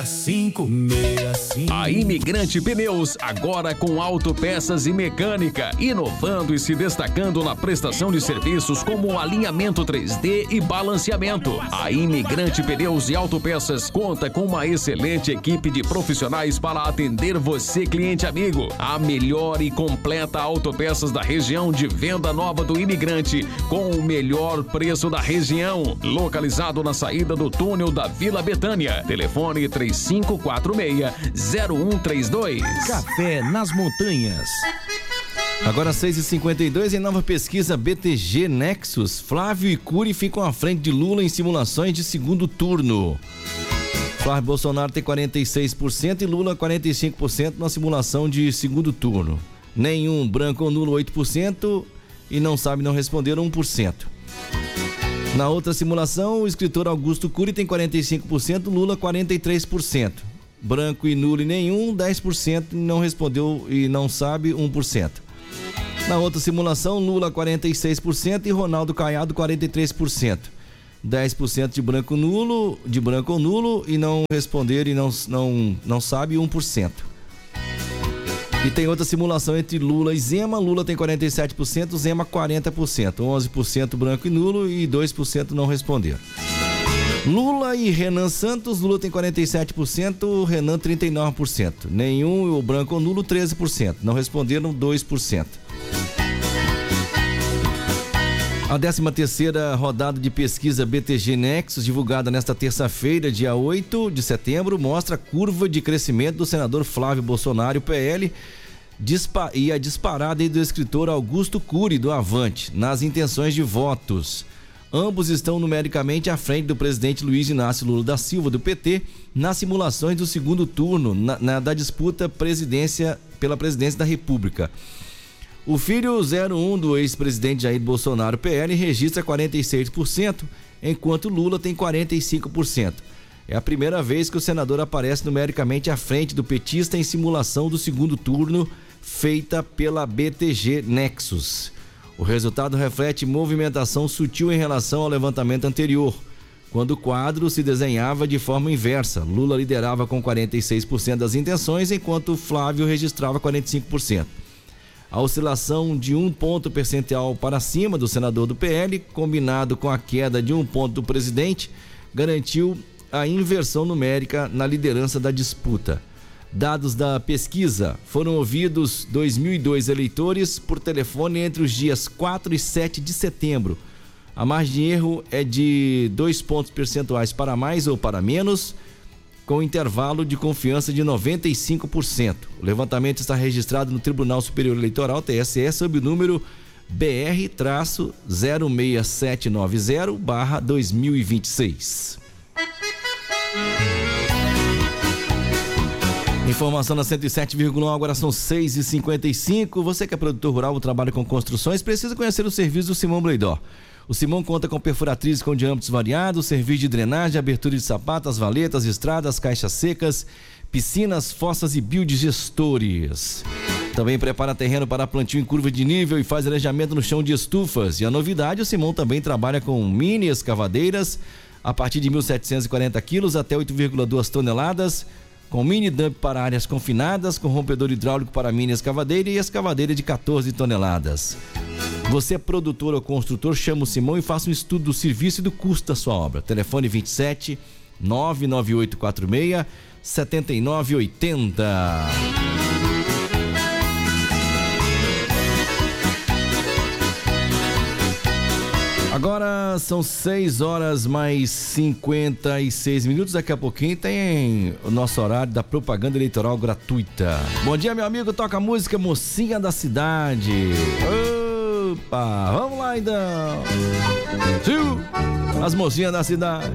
565. A Imigrante Pneus, agora com autopeças e mecânica, inovando e se destacando na prestação de serviços como alinhamento 3D e balanceamento. A Imigrante Pneus e Autopeças conta com uma excelente equipe de profissionais para atender você, cliente amigo. A melhor e completa autopeças da região de Venda Nova do Imigrante, com o melhor preço da região. Localizado na saída do túnel da Vila Betânia. Telefone 3546-0132. Café nas Montanhas. Agora 6h52, em nova pesquisa BTG Nexus, Flávio e Cury ficam à frente de Lula em simulações de segundo turno. Flávio Bolsonaro tem 46% e Lula 45% na simulação de segundo turno. Nenhum, branco ou nulo 8% e não sabe não responderam 1%. Na outra simulação, o escritor Augusto Cury tem 45%, Lula 43%. Branco e nulo e nenhum, 10%, não respondeu e não sabe, 1%. Na outra simulação, Lula 46% e Ronaldo Caiado 43%. 10% de branco ou nulo e não responder e não sabe, 1%. E tem outra simulação entre Lula e Zema. Lula tem 47%, Zema 40%. 11% branco e nulo e 2% não responderam. Lula e Renan Santos. Lula tem 47%, Renan 39%. Nenhum, o branco ou nulo 13%. Não responderam 2%. A 13ª rodada de pesquisa BTG Nexus, divulgada nesta terça-feira, dia 8 de setembro, mostra a curva de crescimento do senador Flávio Bolsonaro, PL, e a disparada do escritor Augusto Cury, do Avante, nas intenções de votos. Ambos estão numericamente à frente do presidente Luiz Inácio Lula da Silva, do PT, nas simulações do segundo turno da disputa pela presidência da República. O filho 01 do ex-presidente Jair Bolsonaro, PL, registra 46%, enquanto Lula tem 45%. É a primeira vez que o senador aparece numericamente à frente do petista em simulação do segundo turno feita pela BTG Nexus. O resultado reflete movimentação sutil em relação ao levantamento anterior, quando o quadro se desenhava de forma inversa. Lula liderava com 46% das intenções, enquanto Flávio registrava 45%. A oscilação de 1 ponto percentual para cima do senador do PL, combinado com a queda de 1 ponto do presidente, garantiu a inversão numérica na liderança da disputa. Dados da pesquisa: foram ouvidos 2.002 eleitores por telefone entre os dias 4 e 7 de setembro. A margem de erro é de 2 pontos percentuais para mais ou para menos, com intervalo de confiança de 95%. O levantamento está registrado no Tribunal Superior Eleitoral, TSE, sob o número BR-06790/2026. Informação na 107,1, agora são 6h55. Você que é produtor rural ou trabalha com construções, precisa conhecer o serviço do Simão Bleidó. O Simão conta com perfuratrizes com diâmetros variados, serviço de drenagem, abertura de sapatas, valetas, estradas, caixas secas, piscinas, fossas e biodigestores. Também prepara terreno para plantio em curva de nível e faz arejamento no chão de estufas. E a novidade, o Simão também trabalha com mini escavadeiras a partir de 1.740 quilos até 8,2 toneladas, com mini dump para áreas confinadas, com rompedor hidráulico para mini escavadeira e escavadeira de 14 toneladas. Você é produtor ou construtor, chama o Simão e faça um estudo do serviço e do custo da sua obra. Telefone 27 99846 7980. Agora são 6 horas mais 56 minutos. Daqui a pouquinho tem o nosso horário da propaganda eleitoral gratuita. Bom dia, meu amigo. Toca a música Mocinha da Cidade. Opa, vamos lá então. As mocinhas da cidade.